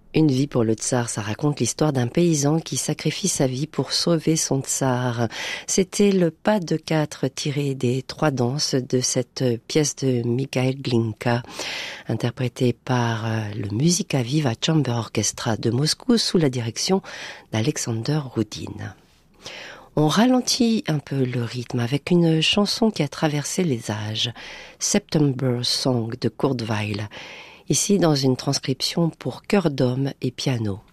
Une vie pour le tsar, ça raconte l'histoire d'un paysan qui sacrifie sa vie pour sauver son tsar. C'était le pas de 4 tiré des 3 danses de cette pièce de Mikhail Glinka, interprétée par le Musica Viva Chamber Orchestra de Moscou sous la direction d'Alexander Roudin. On ralentit un peu le rythme avec une chanson qui a traversé les âges, September Song de Kurt Weill, ici dans une transcription pour chœur d'homme et piano.